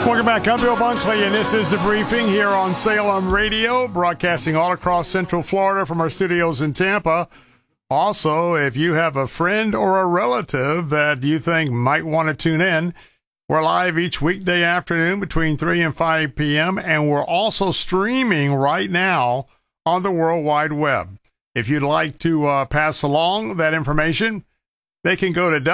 Welcome back. I'm Bill Bunkley, and this is The Briefing here on Salem Radio, broadcasting all across Central Florida from our studios in Tampa. Also, if you have a friend or a relative that you think might want to tune in, we're live each weekday afternoon between 3 and 5 p.m., and we're also streaming right now on the World Wide Web. If you'd like to pass along that information, they can go to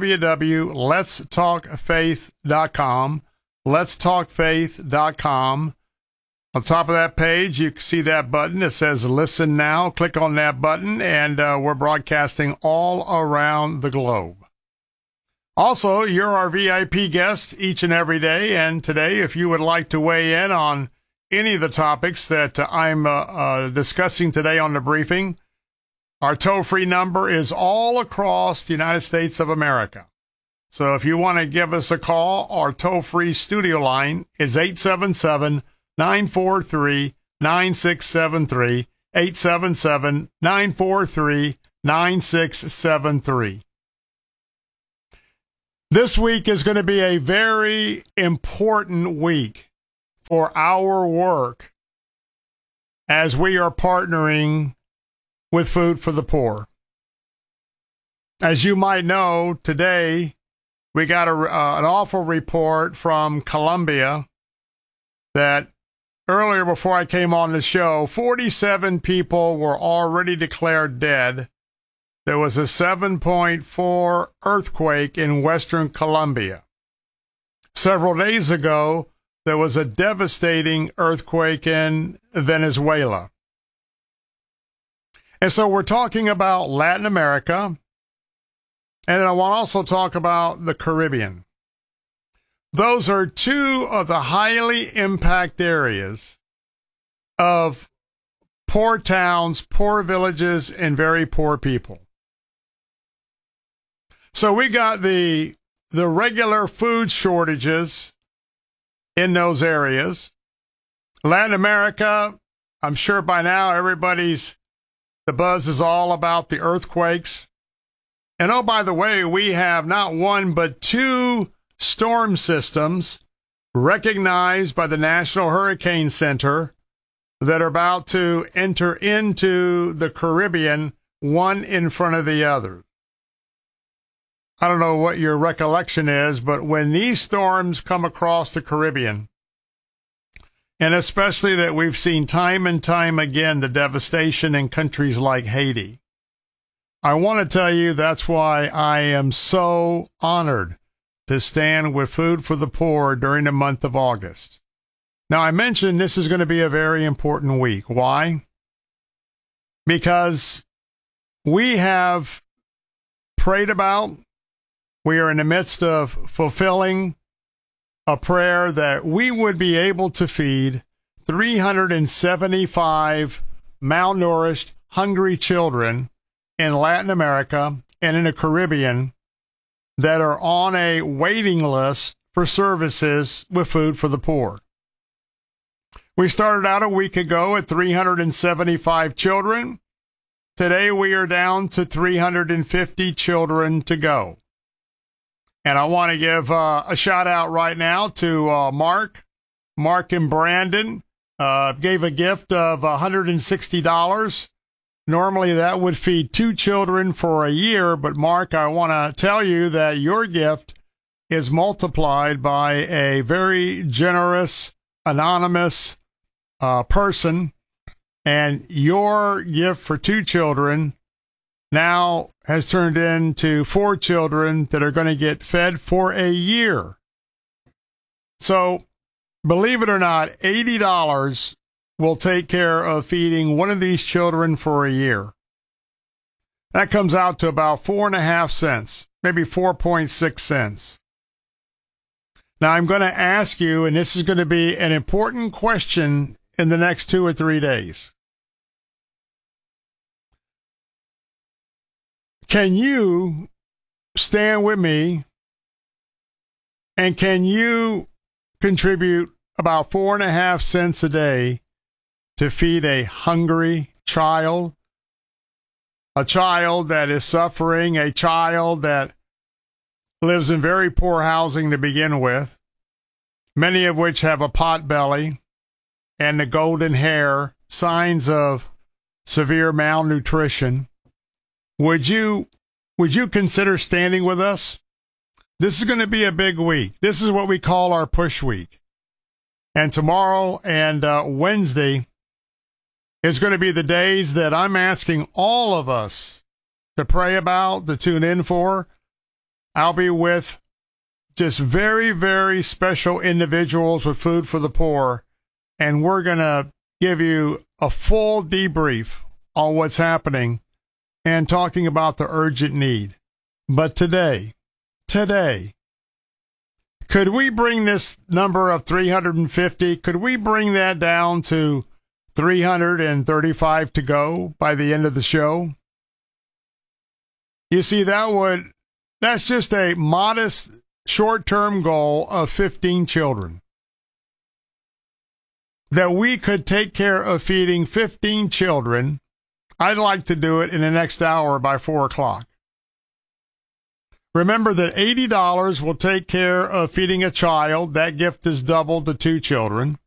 www.letstalkfaith.com. letstalkfaith.com. On top of that page, you can see that button that says Listen Now. Click on that button, and we're broadcasting all around the globe. Also, you're our VIP guest each and every day, and today, if you would like to weigh in on any of the topics that I'm discussing today on The Briefing, our toll-free number is all across the United States of America. So if you want to give us a call, our toll-free studio line is 877-943-9673, 877-943-9673. This week is going to be a very important week for our work as we are partnering with Food for the Poor. As you might know, today we got an awful report from Colombia that earlier before I came on the show, 47 people were already declared dead. There was a 7.4 earthquake in western Colombia. Several days ago, there was a devastating earthquake in Venezuela. And so we're talking about Latin America. And then I want to also talk about the Caribbean. Those are two of the highly impacted areas of poor towns, poor villages, and very poor people. So we got the regular food shortages in those areas. Latin America, I'm sure by now the buzz is all about the earthquakes. And oh, by the way, we have not one but two storm systems recognized by the National Hurricane Center that are about to enter into the Caribbean, one in front of the other. I don't know what your recollection is, but when these storms come across the Caribbean, and especially that we've seen time and time again the devastation in countries like Haiti, I want to tell you that's why I am so honored to stand with Food for the Poor during the month of August. Now, I mentioned this is going to be a very important week. Why? Because we have prayed about, we are in the midst of fulfilling a prayer that we would be able to feed 375 malnourished, hungry children in Latin America and in the Caribbean that are on a waiting list for services with Food for the Poor. We started out a week ago at 375 children. Today we are down to 350 children to go. And I want to give a shout out right now to Mark. Mark and Brandon gave a gift of $160. Normally, that would feed two children for a year, but Mark, I want to tell you that your gift is multiplied by a very generous, anonymous person, and your gift for two children now has turned into 4 children that are going to get fed for a year. So, believe it or not, $80 will take care of feeding one of these children for a year. That comes out to about 4.5 cents, maybe 4.6 cents. Now, I'm going to ask you, and this is going to be an important question in the next 2 or 3 days. Can you stand with me, and can you contribute about 4.5 cents a day to feed a hungry child, a child that is suffering, a child that lives in very poor housing to begin with, many of which have a pot belly and the golden hair, signs of severe malnutrition. Would you consider standing with us? This is going to be a big week. This is what we call our push week. And tomorrow and Wednesday is going to be the days that I'm asking all of us to pray about, to tune in for. I'll be with just very, very special individuals with Food for the Poor, and we're going to give you a full debrief on what's happening and talking about the urgent need. But today, could we bring this number of 350, could we bring that down to 335 to go by the end of the show? You see, that's just a modest short-term goal of 15 children. That we could take care of feeding 15 children. I'd like to do it in the next hour by 4 o'clock. Remember that $80 will take care of feeding a child. That gift is doubled to 2 children.